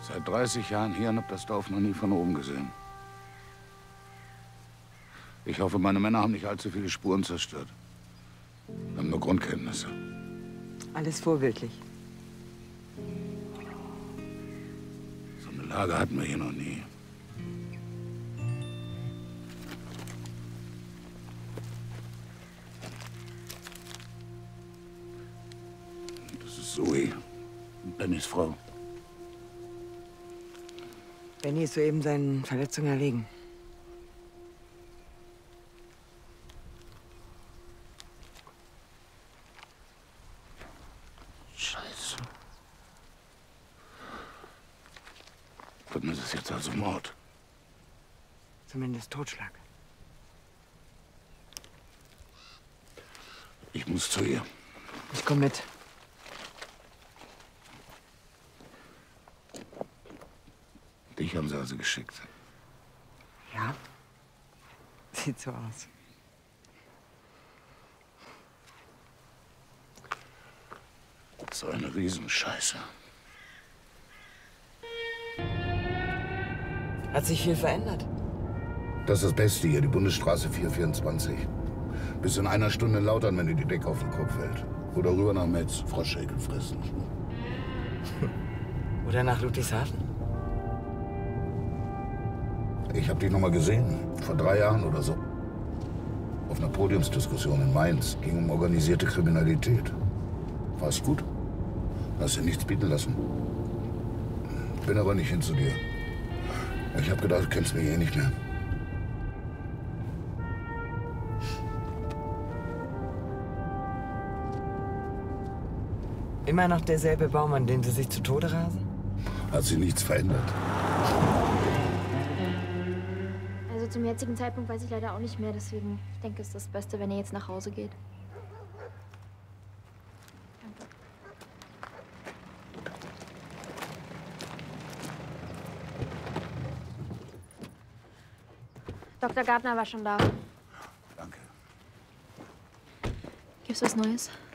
Seit 30 Jahren hier und hab das Dorf noch nie von oben gesehen. Ich hoffe, meine Männer haben nicht allzu viele Spuren zerstört. Wir haben nur Grundkenntnisse. Alles vorbildlich. So eine Lage hatten wir hier noch nie. Das ist Zoe, Bennys Frau. Benny ist soeben seinen Verletzungen erlegen. Scheiße. Dann ist es jetzt also Mord. Zumindest Totschlag. Ich muss zu ihr. Ich komm mit. Dich haben sie also geschickt. Ja? Sieht so aus. So eine Riesenscheiße. Hat sich viel verändert. Das ist das Beste hier, die Bundesstraße 424. Bis in einer Stunde Lautern, wenn dir die Decke auf den Kopf fällt. Oder rüber nach Metz, Froschschäkel fressen. Oder nach Ludwigshafen. Ich habe dich noch mal gesehen, vor 3 Jahren oder so. Auf einer Podiumsdiskussion in Mainz. Ging um organisierte Kriminalität. War's gut? Hast dir nichts bieten lassen. Bin aber nicht hin zu dir. Ich habe gedacht, du kennst mich eh nicht mehr. Immer noch derselbe Baum, an dem Sie sich zu Tode rasen? Hat sich nichts verändert. Also zum jetzigen Zeitpunkt weiß ich leider auch nicht mehr, deswegen ich denke, es ist das Beste, wenn ihr jetzt nach Hause geht. Danke. Dr. Gardner war schon da. Danke. Gibt's was Neues?